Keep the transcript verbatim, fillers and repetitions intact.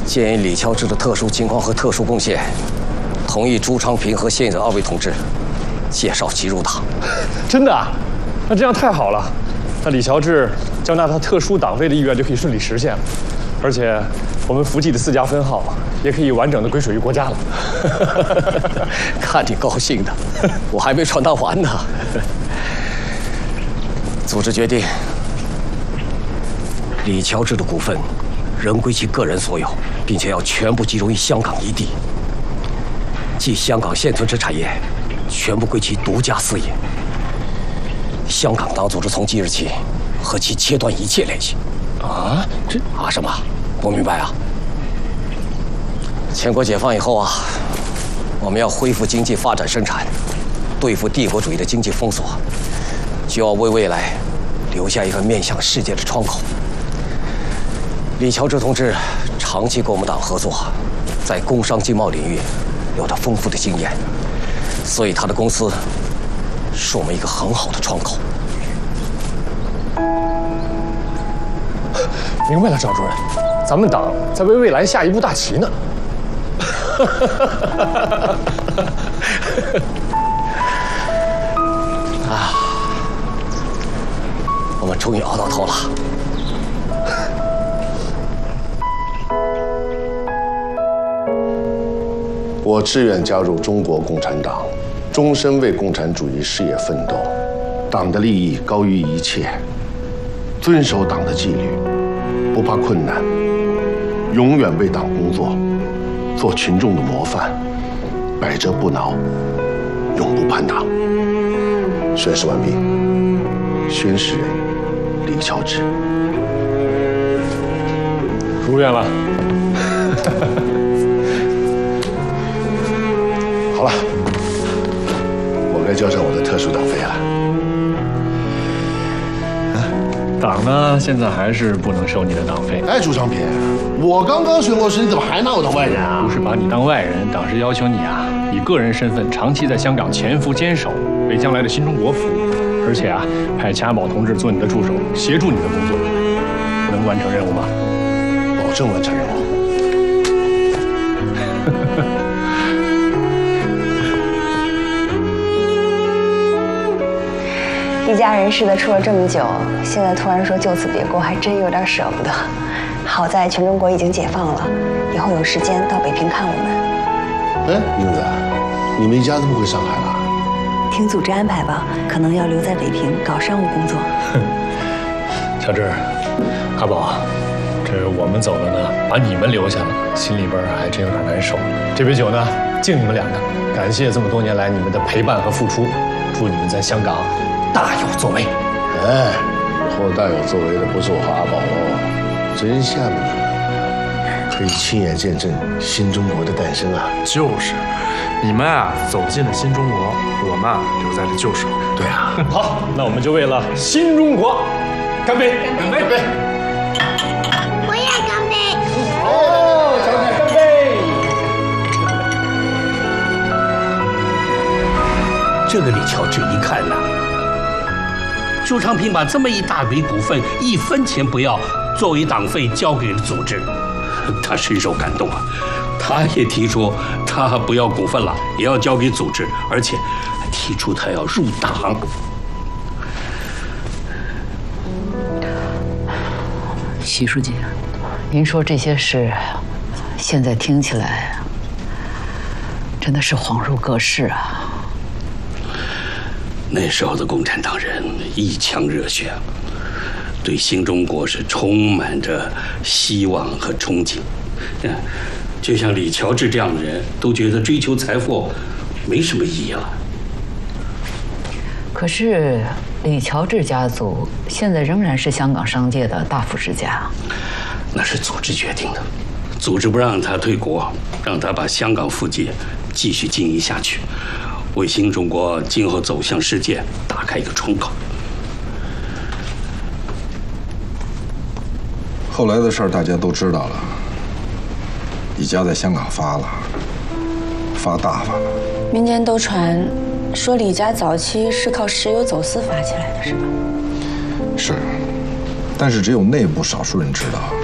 鉴于李乔治的特殊情况和特殊贡献，同意朱昌平和现任二位同志介绍其入党。 真的啊？那这样太好了，那李乔治交纳他特殊党费的意愿就可以顺利实现了，而且我们福记的四家分号也可以完整的归属于国家了。 看你高兴的，我还没传达完呢。组织决定，李乔治的股份仍归其个人所有，并且要全部集中于香港一地，即香港现存之产业全部归其独家私营。香港党组织从即日起和其切断一切联系。 啊？这啊什么？不明白啊？全国解放以后啊，我们要恢复经济发展生产，对付帝国主义的经济封锁，就要为未来留下一个面向世界的窗口。李乔治同志长期跟我们党合作，在工商经贸领域有着丰富的经验，所以他的公司是我们一个很好的窗口。 明白了，赵主任，咱们党在为未来下一步大棋呢。 啊，我们终于熬到头了。 我志愿加入中国共产党，终身为共产主义事业奋斗。党的利益高于一切，遵守党的纪律，不怕困难，永远为党工作，做群众的模范，百折不挠，永不叛党。宣誓完毕。宣誓人李乔治。 如愿了。 好了，我该交上我的特殊党费了。 党呢，现在还是不能收你的党费。 哎，朱昌平，我刚刚选过时，你怎么还拿我当外人啊？ 不是把你当外人，党是要求你啊，以个人身份长期在香港潜伏坚守，为将来的新中国服务。而且啊，派贾宝同志做你的助手，协助你的工作，能完成任务吗？ 保证完成任务。 一家人似的处了这么久，现在突然说就此别过，还真有点舍不得。好在全中国已经解放了，以后有时间到北平看我们。 哎，英子，你们一家怎么回上海了？ 听组织安排吧，可能要留在北平搞商务工作。 乔治，阿宝，这我们走了呢，把你们留下了，心里边还真有点难受。这杯酒呢，敬你们两个，感谢这么多年来你们的陪伴和付出，祝你们在香港大有作为。 哎，以后大有作为的不是我和阿宝喽，真羡慕你们，可以亲眼见证新中国的诞生啊！ 就是，你们啊走进了新中国，我们啊留在了旧时候。 对啊， 好，那我们就为了新中国干杯！干杯！干杯！ 我也干杯！ 哦，小凯干杯！ 这个李乔治一看呐、啊，朱昌平把这么一大笔股份一分钱不要作为党费交给了组织，他深受感动啊。他也提出他不要股份了，也要交给组织，而且提出他要入党。 习书记，您说这些事，现在听起来真的是恍如隔世啊。 那时候的共产党人一腔热血，对新中国是充满着希望和憧憬。嗯，就像李乔治这样的人，都觉得追求财富没什么意义了。 可是李乔治家族现在仍然是香港商界的大富之家。 那是组织决定的，组织不让他退国，让他把香港富界继续经营下去，为新中国今后走向世界打开一个窗口。 后来的事儿大家都知道了，李家在香港发了，发大发了。 民间都传说李家早期是靠石油走私发起来的，是吧？ 是，但是只有内部少数人知道。